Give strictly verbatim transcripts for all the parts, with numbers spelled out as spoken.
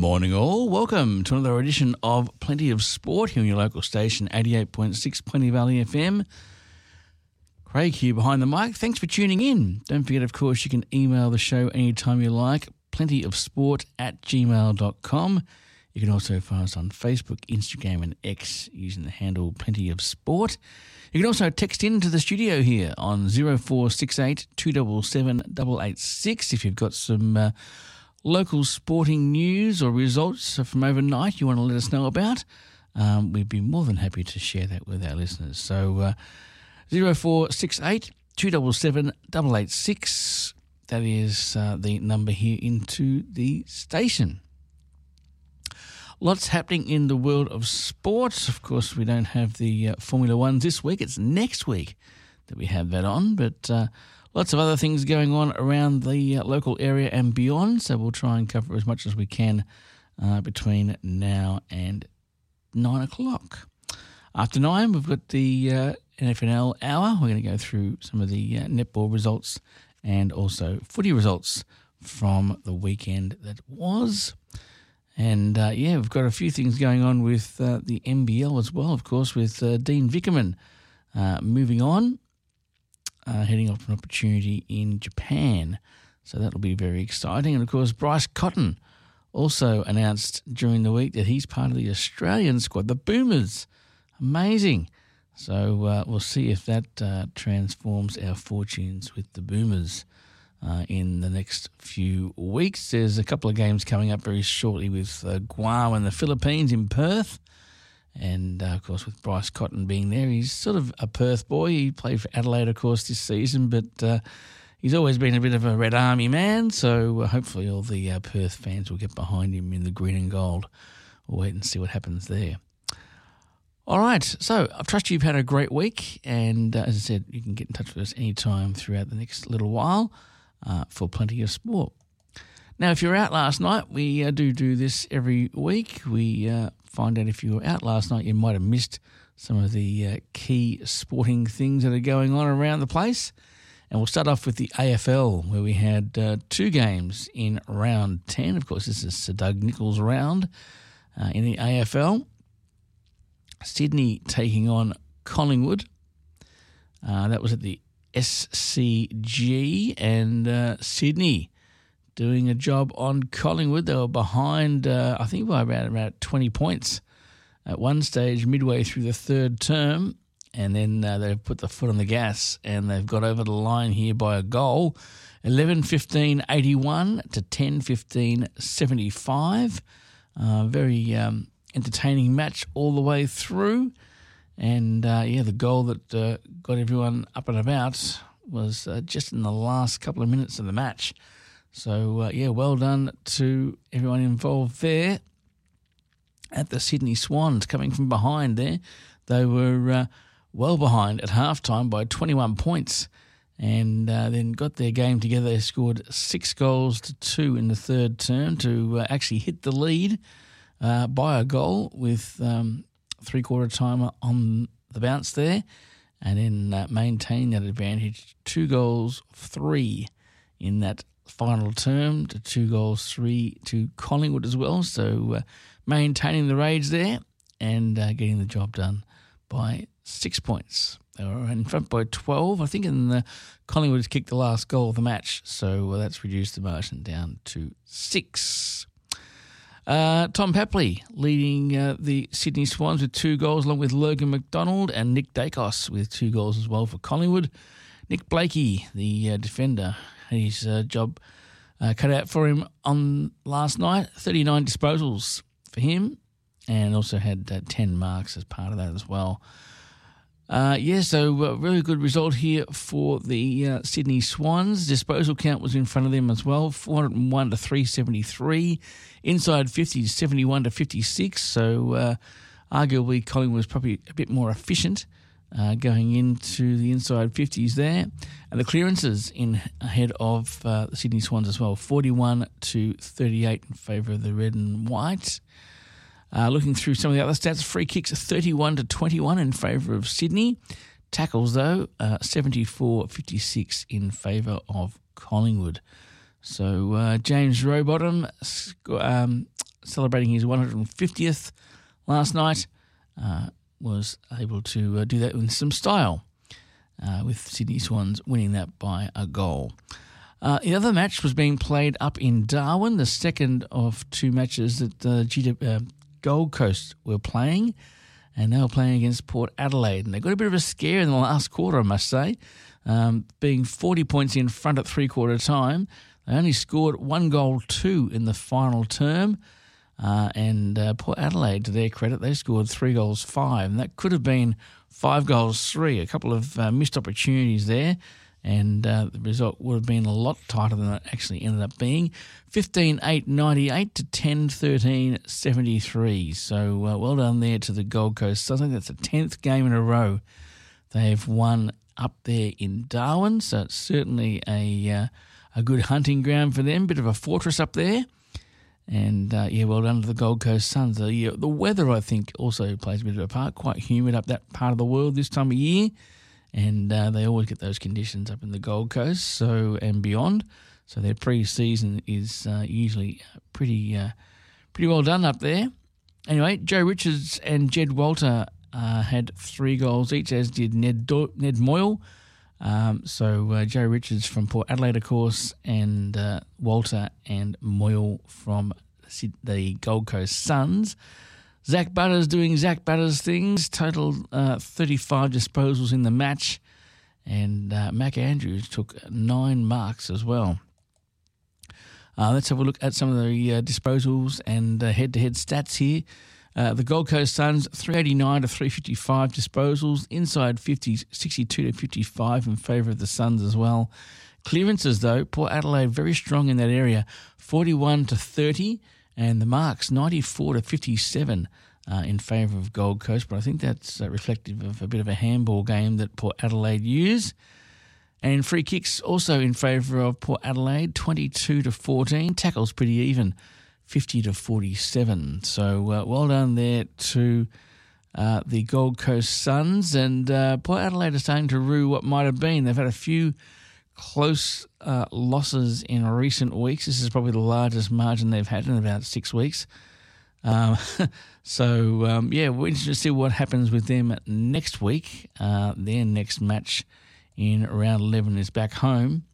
Morning all. Welcome to another edition of Plenty of Sport here on your local station, eighty-eight point six Plenty Valley F M. Craig here behind the mic. Thanks for tuning in. Don't forget, of course, you can email the show anytime you like, plentyofsport at gmail dot com. You can also find us on Facebook, Instagram and X using the handle Plenty of Sport. You can also text in to the studio here on zero four six eight, two seven seven, eight eight six if you've got some uh, local sporting news or results from overnight you want to let us know about. Um, we'd be more than happy to share that with our listeners. So uh, zero four six eight, two seven seven, eight eight six, that is uh, the number here into the station. Lots happening in the world of sports. Of course, we don't have the uh, Formula One this week. It's next week that we have that on, but uh, lots of other things going on around the uh, local area and beyond, so we'll try and cover as much as we can uh, between now and nine o'clock. After nine, we've got the uh, N F L Hour. We're going to go through some of the uh, netball results and also footy results from the weekend that was. And, uh, yeah, we've got a few things going on with uh, the N B L as well, of course, with uh, Dean Vickerman uh, moving on. Uh, heading off for an opportunity in Japan. So that'll be very exciting. And, of course, Bryce Cotton also announced during the week that he's part of the Australian squad, the Boomers. Amazing. So uh, we'll see if that uh, transforms our fortunes with the Boomers uh, in the next few weeks. There's a couple of games coming up very shortly with uh, Guam and the Philippines in Perth. And, uh, of course, with Bryce Cotton being there, he's sort of a Perth boy. He played for Adelaide, of course, this season, but uh, he's always been a bit of a Red Army man, so uh, hopefully all the uh, Perth fans will get behind him in the green and gold. We'll wait and see what happens there. All right, so I trust you've had a great week, and uh, as I said, you can get in touch with us anytime throughout the next little while uh, for Plenty of Sport. Now, if you were out last night, we uh, do do this every week. We uh, find out if you were out last night, you might have missed some of the uh, key sporting things that are going on around the place. And we'll start off with the A F L, where we had uh, two games in round ten. Of course, this is Sir Doug Nicholls' round uh, in the A F L. Sydney taking on Collingwood. Uh, that was at the S C G, and uh, Sydney doing a job on Collingwood. They were behind, uh, I think, by about, about twenty points at one stage midway through the third term, and then uh, they've put the foot on the gas and they've got over the line here by a goal, eleven fifteen eighty-one to ten fifteen seventy-five. Uh, very um, entertaining match all the way through, and, uh, yeah, the goal that uh, got everyone up and about was uh, just in the last couple of minutes of the match. So, uh, yeah, well done to everyone involved there at the Sydney Swans, coming from behind there. They were uh, well behind at halftime by twenty-one points, and uh, then got their game together. They scored six goals to two in the third term to uh, actually hit the lead uh, by a goal with um, three-quarter timer on the bounce there, and then uh, maintain that advantage, two goals, three in that final term to two goals, three to Collingwood as well. So uh, maintaining the rage there and uh, getting the job done by six points. They were in front by twelve, I think, and the Collingwood kicked the last goal of the match. So uh, that's reduced the margin down to six. Uh, Tom Papley leading uh, the Sydney Swans with two goals, along with Logan McDonald and Nick Dacos with two goals as well for Collingwood. Nick Blakey, the uh, defender, had his uh, job uh, cut out for him on last night. thirty-nine disposals for him, and also had uh, ten marks as part of that as well. Uh, yeah, so uh, really good result here for the uh, Sydney Swans. Disposal count was in front of them as well, four hundred one to three seventy-three. Inside fifty, seventy-one to fifty-six. So uh, arguably Collingwood was probably a bit more efficient uh, going into the inside fifties there. And the clearances in ahead of uh, the Sydney Swans as well, forty-one to thirty-eight in favour of the red and white. Uh, looking through some of the other stats, free kicks thirty-one to twenty-one in favour of Sydney. Tackles, though, uh, seventy-four fifty-six in favour of Collingwood. So uh, James Rowbottom um, celebrating his one hundred fiftieth last night, uh, was able to uh, do that with some style, uh, with Sydney Swans winning that by a goal. Uh, the other match was being played up in Darwin, the second of two matches that uh, G- uh, Gold Coast were playing, and they were playing against Port Adelaide. And they got a bit of a scare in the last quarter, I must say, um, being forty points in front at three-quarter time. They only scored one goal, two in the final term, uh, and uh, Port Adelaide, to their credit, they scored three goals, five, and that could have been five goals, three, a couple of uh, missed opportunities there. And uh, the result would have been a lot tighter than it actually ended up being. fifteen eight ninety-eight to ten thirteen seventy-three. So uh, well done there to the Gold Coast. So I think that's the tenth game in a row they've won up there in Darwin. So it's certainly a uh, a good hunting ground for them. Bit of a fortress up there. And, uh, yeah, well done to the Gold Coast Suns. The, uh, the weather, I think, also plays a bit of a part. Quite humid up that part of the world this time of year. And uh, they always get those conditions up in the Gold Coast so and beyond. So their pre-season is uh, usually pretty uh, pretty well done up there. Anyway, Joe Richards and Jed Walter uh, had three goals each, as did Ned Do- Ned Moyle. Um, so uh, Joe Richards from Port Adelaide, of course, and uh, Walter and Moyle from the Gold Coast Suns. Zach Butters doing Zach Butters things, total uh, thirty-five disposals in the match, and uh, Mac Andrews took nine marks as well. Uh, let's have a look at some of the uh, disposals and uh, head-to-head stats here. Uh, the Gold Coast Suns, three eighty-nine to three fifty-five disposals, inside fifty, sixty-two to fifty-five in favour of the Suns as well. Clearances, though, Port Adelaide very strong in that area, forty-one to thirty. And the marks, ninety-four to fifty-seven uh, in favour of Gold Coast. But I think that's uh, reflective of a bit of a handball game that Port Adelaide use. And free kicks also in favour of Port Adelaide, twenty-two to fourteen. Tackles pretty even, fifty to forty-seven. So uh, well done there to uh, the Gold Coast Suns. And uh, Port Adelaide are starting to rue what might have been. They've had a few close uh, losses in recent weeks. This is probably the largest margin they've had in about six weeks. Um, so, um, yeah, we're interested to see what happens with them next week. Uh, their next match in round eleven is back home,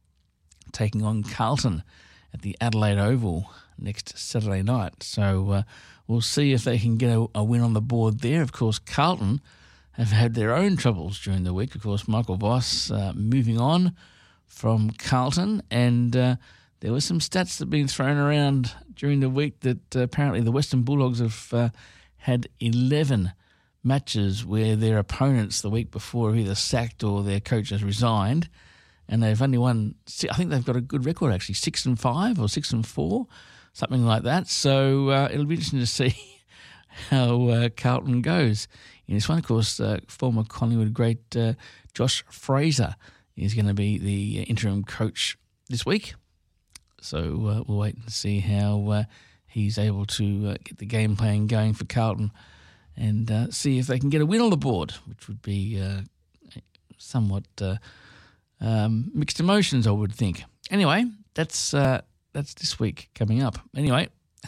taking on Carlton at the Adelaide Oval next Saturday night. So uh, we'll see if they can get a, a win on the board there. Of course, Carlton have had their own troubles during the week. Of course, Michael Voss uh, moving on from Carlton, and uh, there were some stats that have been thrown around during the week that uh, apparently the Western Bulldogs have uh, had eleven matches where their opponents the week before have either sacked or their coach has resigned, and they've only won, I think they've got a good record actually, six and five or six and four, something like that. So uh, it'll be interesting to see how uh, Carlton goes. In this one, of course, uh, former Collingwood great uh, Josh Fraser is going to be the interim coach this week. So uh, we'll wait and see how uh, he's able to uh, get the game plan going for Carlton and uh, see if they can get a win on the board, which would be uh, somewhat uh, um, mixed emotions, I would think. Anyway, that's uh, that's this week coming up. Anyway,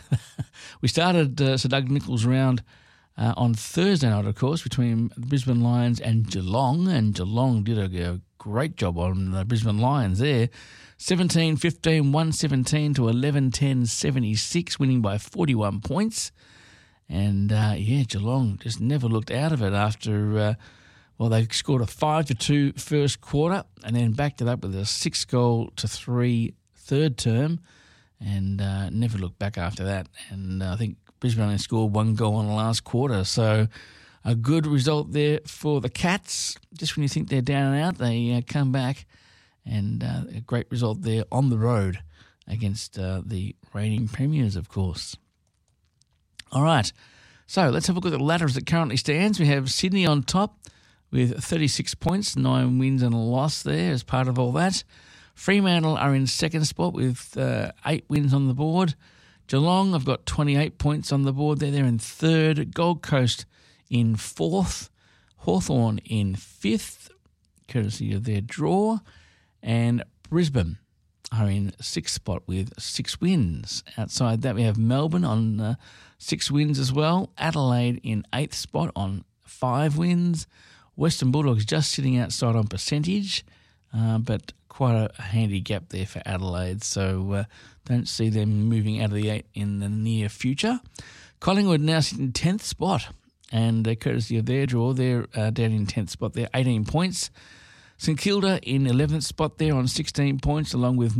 we started uh, Sir Doug Nicholls round Uh, on Thursday night, of course, between the Brisbane Lions and Geelong, and Geelong did a, a great job on the Brisbane Lions there. seventeen fifteen, one seventeen to eleven ten seventy-six, winning by forty-one points. And, uh, yeah, Geelong just never looked out of it after, uh, well, they scored a five to two first quarter and then backed it up with a six goal to three third term and uh, never looked back after that. And uh, I think Brisbane only scored one goal in the last quarter, so a good result there for the Cats. Just when you think they're down and out, they uh, come back, and uh, a great result there on the road against uh, the reigning premiers, of course. All right, so let's have a look at the ladder as it currently stands. We have Sydney on top with thirty-six points, nine wins and a loss there as part of all that. Fremantle are in second spot with uh, eight wins on the board. Geelong have got twenty-eight points on the board there. They're in third. Gold Coast in fourth. Hawthorn in fifth, courtesy of their draw. And Brisbane are in sixth spot with six wins. Outside that, we have Melbourne on uh, six wins as well. Adelaide in eighth spot on five wins. Western Bulldogs just sitting outside on percentage, uh, but quite a handy gap there for Adelaide, so uh, don't see them moving out of the eight in the near future. Collingwood now sitting in tenth spot, and uh, courtesy of their draw, they're uh, down in tenth spot. They're eighteen points. St Kilda in eleventh spot there on sixteen points, along with